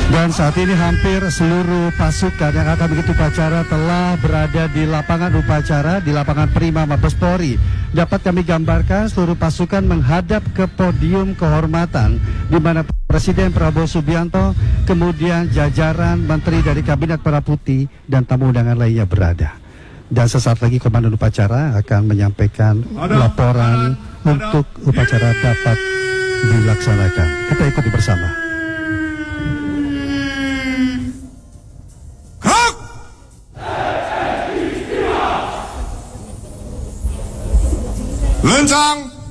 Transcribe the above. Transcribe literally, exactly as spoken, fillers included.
Dan saat ini hampir seluruh pasukan yang akan mengikuti upacara telah berada di lapangan upacara, di lapangan Prima Mabes Polri. Dapat kami gambarkan seluruh pasukan menghadap ke podium kehormatan di mana Presiden Prabowo Subianto, kemudian jajaran Menteri dari Kabinet Merah Putih dan tamu undangan lainnya berada. Dan sesaat lagi Komandan Upacara akan menyampaikan laporan untuk upacara dapat dilaksanakan. Kita ikuti bersama.